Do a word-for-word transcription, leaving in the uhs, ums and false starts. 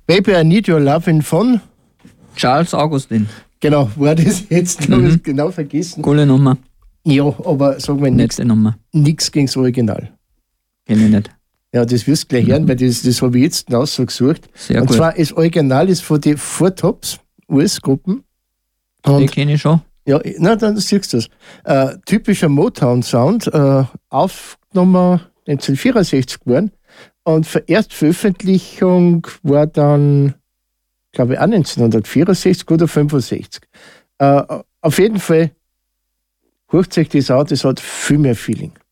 Baby, I Need Your Lovin' von Charles Augustin. Genau, war das jetzt, habe Mhm. ich genau vergessen. Coole Nummer. Ja, aber sagen wir nichts Nächste Nummer. gegen das Original. Kenn ich nicht. Ja, das wirst du gleich hören, weil das, das habe ich jetzt rausgesucht. Sehr Und gut. zwar, das Original ist von den Four Tops, U S-Gruppen. Die Und kenne ich schon. ja, na, dann siehst du das. Äh, typischer Motown-Sound, äh, aufgenommen neunzehnhundertvierundsechzig geworden. Und für Erstveröffentlichung war dann, glaube ich, auch neunzehnhundertvierundsechzig oder fünfundsechzig. Äh, auf jeden Fall, hört sich das an, das hat viel mehr Feeling.